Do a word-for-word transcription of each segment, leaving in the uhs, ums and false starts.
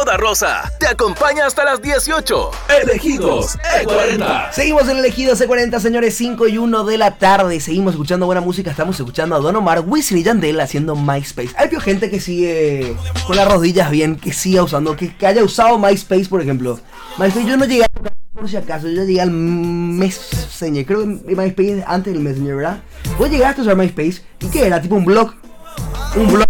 toda rosa. Te acompaña hasta las dieciocho. Elegidos E cuarenta. Seguimos en Elegidos E cuarenta, señores, cinco y uno de la tarde. Seguimos escuchando buena música. Estamos escuchando a Don Omar, Wisin y Yandel haciendo MySpace. Hay gente que sigue con las rodillas bien, que siga usando, que, que haya usado MySpace, por ejemplo. MySpace yo no llegué a tocar, por si acaso, yo llegué al Messenger. Creo que MySpace antes del Messenger, ¿verdad? Vos llegaste a usar MySpace y ¿qué era? Tipo un blog. Un blog.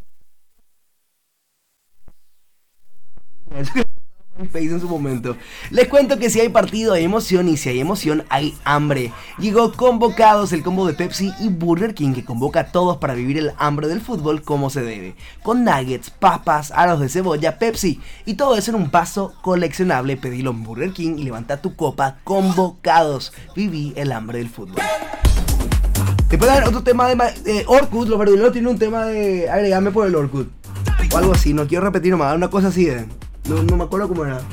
En su momento. Les cuento que si hay partido hay emoción, y si hay emoción hay hambre. Llegó Convocados, el combo de Pepsi y Burger King, que convoca a todos para vivir el hambre del fútbol como se debe, con nuggets, papas, aros de cebolla, Pepsi y todo eso en un vaso coleccionable. Pedilo en Burger King y levanta tu copa. Convocados, viví el hambre del fútbol. Después de otro tema de, de Orkut, los verduleros tienen un tema de agregarme por el Orkut o algo así, no quiero repetir nomás, una cosa así de... No, no me acuerdo cómo era.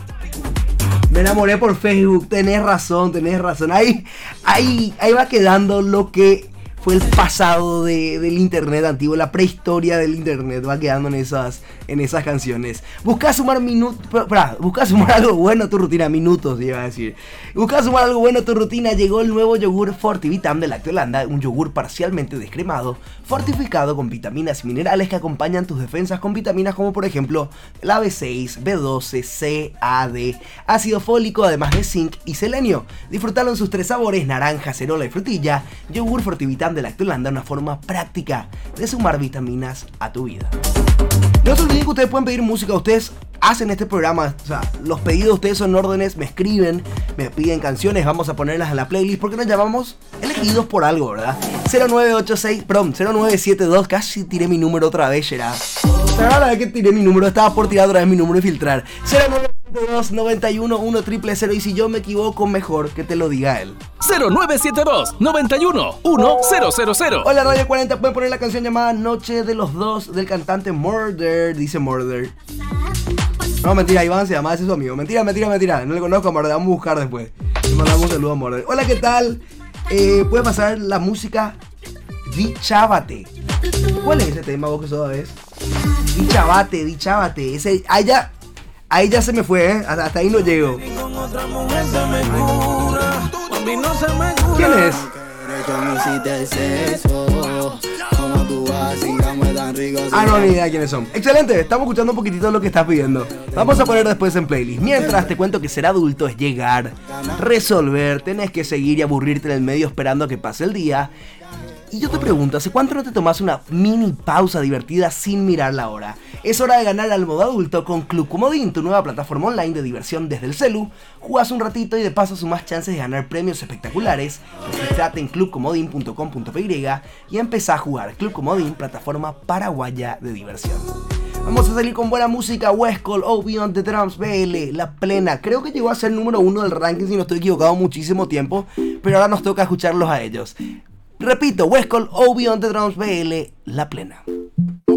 Me enamoré por Facebook. Tenés razón, tenés razón. Ahí, ahí, ahí va quedando lo que fue el pasado de, del internet antiguo, la prehistoria del internet. Va quedando en esas, en esas canciones. Busca sumar minutos. Busca sumar algo bueno a tu rutina. Minutos, iba a decir. Busca sumar algo bueno a tu rutina. Llegó el nuevo yogur Fortivitam de Lactolanda. Un yogur parcialmente descremado, fortificado con vitaminas y minerales que acompañan tus defensas con vitaminas como por ejemplo la B seis, B doce, C, A, D, ácido fólico, además de zinc y selenio. Disfrutalo en sus tres sabores: naranja, cerola y frutilla. Yogur Fortivitam de Lactolanda, una forma práctica de sumar vitaminas a tu vida. No se olviden que ustedes pueden pedir música. Ustedes hacen este programa, o sea, los pedidos de ustedes son órdenes, me escriben, me piden canciones, vamos a ponerlas en la playlist porque nos llamamos elegidos por algo, ¿verdad? cero nueve ocho seis, perdón, cero nueve siete dos, casi tiré mi número otra vez, Gerard. La verdad es que tiré mi número, estaba por tirar otra vez mi número y filtrar. cero nueve siete dos, nueve uno, uno cero cero cero, y si yo me equivoco, mejor que te lo diga él. cero nueve siete dos, nueve uno, uno cero cero cero. Hola Radio cuarenta, pueden poner la canción llamada Noche de los Dos del cantante Murder, dice Murder. No, mentira, Iván se llama, ese es su amigo. Mentira, mentira, mentira, no le conozco a Murder, vamos a buscar después. Le mandamos un saludo a Murder. Hola, ¿qué tal? Eh, puede pasar la música Dichábate. ¿Cuál es ese tema vos que sos vez? Dichábate, Dichábate. Ese, ahí ya, ahí ya se me fue, ¿eh? Hasta, hasta ahí no llego. ¿Quién es? Ah, no, ni idea quiénes son. Excelente, estamos escuchando un poquitito lo que estás pidiendo. Vamos a poner después en playlist. Mientras te cuento que ser adulto es llegar, resolver, tenés que seguir y aburrirte en el medio esperando a que pase el día. Y yo te pregunto, ¿hace cuánto no te tomas una mini pausa divertida sin mirar la hora? Es hora de ganar al modo adulto con Club Comodín, tu nueva plataforma online de diversión desde el celu. Jugás un ratito y de paso sumás chances de ganar premios espectaculares. Registrate en club comodín punto com punto pe y empezá a jugar. Club Comodín, plataforma paraguaya de diversión. Vamos a salir con buena música. Westcol, Oh Beyond the Drums, B L, La Plena. Creo que llegó a ser número uno del ranking, si no estoy equivocado, muchísimo tiempo. Pero ahora nos toca escucharlos a ellos. Repito, Westcol, Oh Beyond the Drums, B L, La Plena.